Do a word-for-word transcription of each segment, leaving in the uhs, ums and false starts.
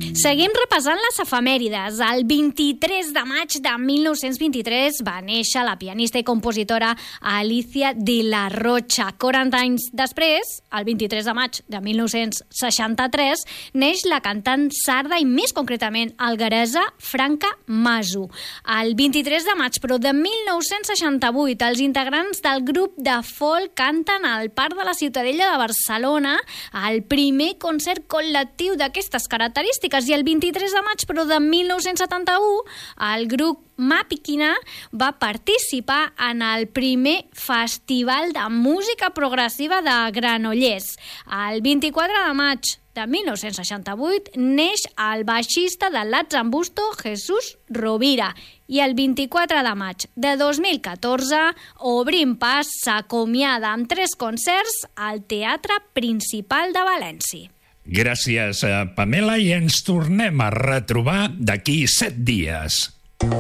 Seguim repassant les efemèrides. El vint-i-tres de maig de mil nou-cents vint-i-tres va néixer la pianista i compositora Alicia de la Rocha. quaranta anys després, el vint-i-tres de maig de mil nou-cents seixanta-tres, neix la cantant sarda i més concretament algueresa Franca Maso. El vint-i-tres de maig, però de mil nou-cents seixanta-vuit, els integrants del grup de folk canten al Parc de la Ciutadella de Barcelona el primer concert col·lectiu d'aquestes característiques, i el vint-i-tres de maig, però de mil nou-cents setanta-u, el grup Mapikina va participar en el primer festival de música progressiva de Granollers. El vint-i-quatre de maig de mil nou-cents seixanta-vuit neix el baixista de Latsambusto, Jesús Rovira, i el vint-i-quatre de maig de dos mil catorze Obrim Pas s'acomiada amb tres concerts al Teatre Principal de València. Gràcies, Pamela, i ens tornem a retrobar d'aquí set dies.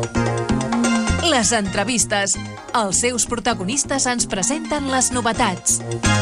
Les entrevistes. Els seus protagonistes ens presenten les novetats.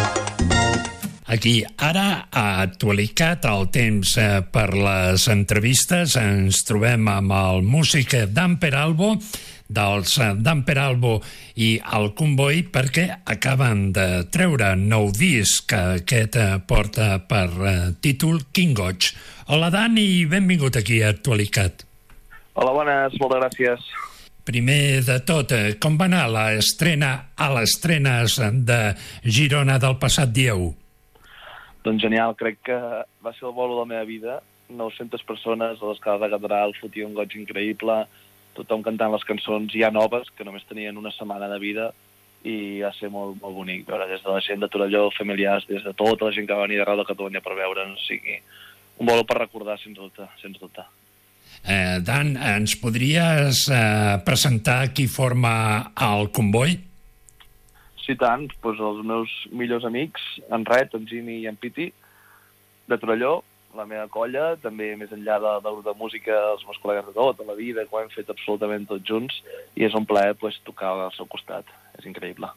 Aquí, ara, a Actualitat, el temps per les entrevistes. Ens trobem amb el músic Dan Peralbo, dels Dan Peralbo i el Comboi, perquè acaben de treure nou disc que aquest porta per títol King Goig. Hola, Dan, i benvingut aquí a Actualitat. Hola, bones, moltes gràcies. Primer de tot, com va anar l'estrena a les estrenes de Girona del passat dia u? Doncs genial, crec que va ser el bolo de la meva vida. nou-centes persones a l'escala de catedral, fotia un goig increïble, tothom cantant les cançons ja noves, que només tenien una setmana de vida, i va ser molt, molt bonic veure des de la gent de Torelló, familiars, des de tota la gent que va venir d'arreu de Catalunya per veure'ns, o sigui, un bolo per recordar, sens dubte, sens dubte. Eh, Dan, ens podries eh, presentar qui forma el Comboi? Sí, tant, doncs els meus millors amics, en Ret, en Jimmy i en Piti, de Torelló, la meva colla, també més enllà de, de, de música, els meus col·legues de tota la vida, que ho hem fet absolutament tots junts, i és un plaer pues, tocar al seu costat, és increïble.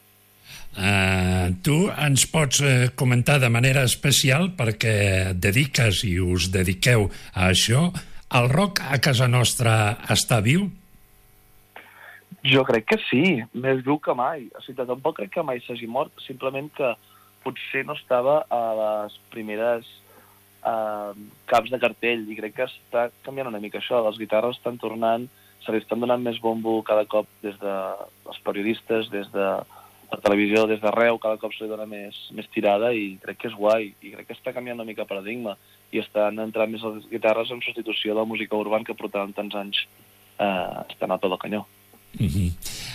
Uh, tu ens pots uh, comentar de manera especial, perquè dediques i us dediqueu a això, el rock a casa nostra està viu? Jo crec que sí, més viu que mai. O sigui, tampoc crec que mai s'hagi mort, simplement que potser no estava a les primeres eh, caps de cartell, i crec que està canviant una mica això. Les guitarres estan tornant, se li estan donant més bombo cada cop des dels periodistes, des de la televisió, des d'arreu, cada cop se li dona més, més tirada, i crec que és guai, i crec que està canviant una mica el paradigma, i estan entrant més les guitarres en substitució de la música urbana que portaven tants anys eh, estan a tot el canyó. Uh-huh.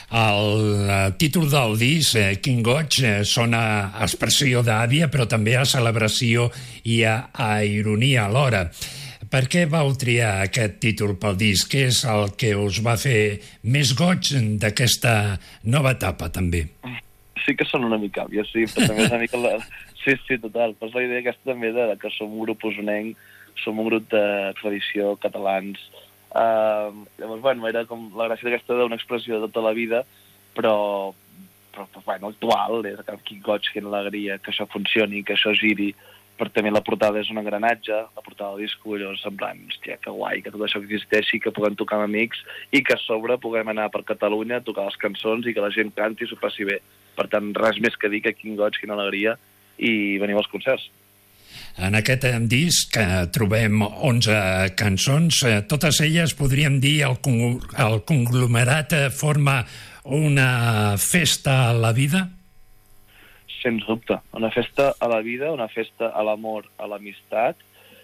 El uh, títol del disc, eh, King Goig, eh, sona a expressió d'àvia, però també a celebració i a, a ironia alhora. Per què vau triar aquest títol pel disc? Què és el que us va fer més goig d'aquesta nova etapa, també? Sí que són una mica àvies, sí, però també és una mica... La... Sí, sí, total. Però és la idea aquesta també de que som un grup usonenc, som un grup de tradició, catalans. Uh, llavors, bueno, era com la gràcia d'aquesta d'una expressió de tota la vida, però, però bueno, actual, és que King Goig, que alegria, que això funcioni, que això giri, però també la portada és un engranatge, la portada del disco, llavors semblant, hòstia, que guai, que tot això existeixi, que puguem tocar amb amics, i que a sobre puguem anar per Catalunya a tocar les cançons i que la gent canti i s'ho passi bé. Per tant, res més que dir que King Goig, quina alegria, i veniu als concerts. En aquest disc trobem onze cançons, totes elles podríem dir el, el conglomerat forma una festa a la vida? Sens dubte, una festa a la vida, una festa a l'amor, a l'amistat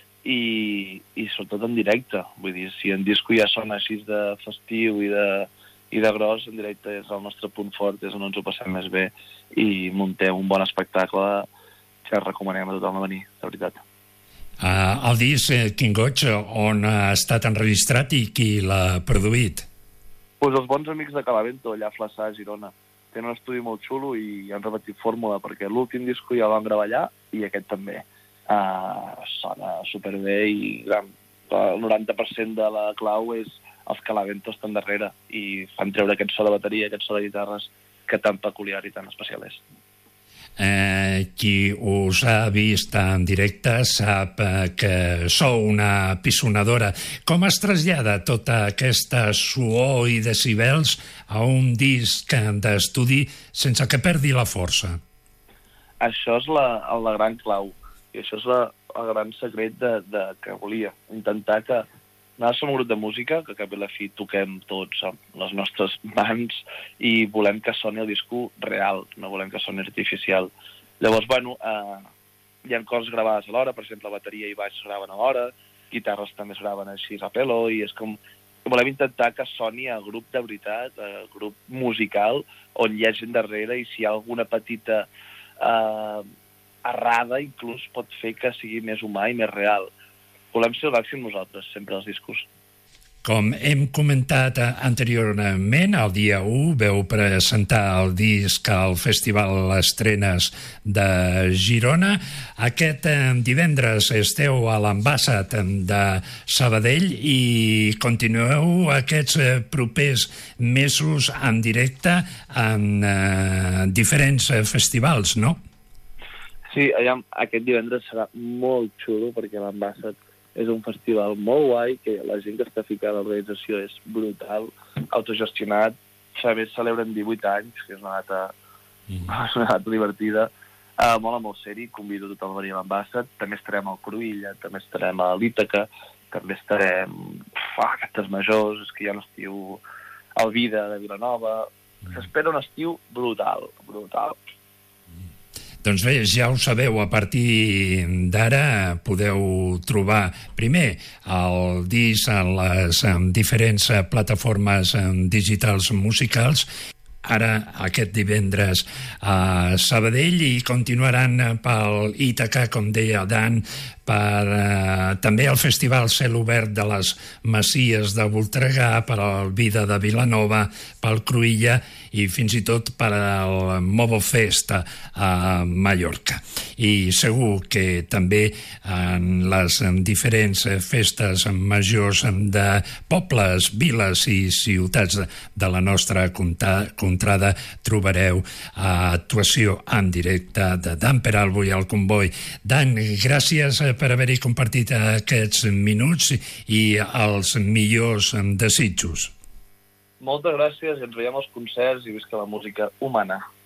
i, i sobretot en directe. Vull dir, si en disco ja sona així de festiu i de, i de gros, en directe és el nostre punt fort, és on ens ho passem més bé i muntem un bon espectacle que recomanem a tothom a venir, de veritat. Uh, el disc eh, King Goig, on ha estat enregistrat i qui l'ha produït? Pues els bons amics de Calavento, allà a Flaçà, a Girona. Tenen un estudi molt xulo i han repetit fórmula, perquè l'últim disco ja el van gravar allà i aquest també. Uh, sona superbé i el noranta per cent de la clau és els Calavento estan darrere i fan treure aquest so de bateria, aquest so de guitarres que tan peculiar i tan especial és. Eh, qui us ha vist en directe sap eh, que sou una pissonadora. Com es trasllada tota aquesta suor i decibels a un disc d'estudi sense que perdi la força? Això és la, la gran clau, i això és la, el gran secret de, de que volia. Intentar que nosaltres som un grup de música, que a cap i la fi toquem tots amb les nostres mans i volem que soni el disco real, no volem que soni artificial. Llavors, bueno, eh, hi ha coses gravades a l'hora, per exemple, bateria i baix es graven a l'hora, guitarres també es graven així a pelo, i és com... Volem intentar que soni a grup de veritat, a grup musical, on hi ha gent darrere, i si hi ha alguna petita eh, errada, inclús pot fer que sigui més humà i més real. Volem ser el màxim nosaltres, sempre als discos. Com hem comentat anteriorment, el dia u veu presentar el disc al Festival Estrenes de Girona. Aquest divendres esteu a l'Ambassat de Sabadell i continueu aquests propers mesos en directe en eh, diferents festivals, no? Sí, aquest divendres serà molt xulo perquè l'Ambassat és un festival molt guai, que la gent que està ficada a l'organització és brutal, autogestionat, també celebren divuit anys, que és una data, mm. una data divertida, uh, molt molt seri, convido tothom a venir a l'Ambassat, també estarem al Cruïlla, també estarem a l'Ítaca, també estarem a Aquestes Majors, és que hi ha un estiu al Vida de Vilanova, mm. s'espera un estiu brutal, brutal. Doncs bé, ja ho sabeu, a partir d'ara podeu trobar primer el disc en les en diferents plataformes digitals musicals, ara aquest divendres a Sabadell, i continuaran pel Ítaca, com deia Dan, per eh, també el Festival Cel Obert de les Masies de Voltregà, per al Vida de Vilanova, pel Cruïlla i fins i tot per al Mobo Fest a Mallorca. I segur que també en les diferents festes majors de pobles, viles i ciutats de la nostra contrada trobareu actuació en directe de Dan Peralbo i el Comboi. Dan, gràcies per haver-hi compartit aquests minuts i els millors desitjos. Moltes gràcies i ens veiem als concerts i visca la música humana.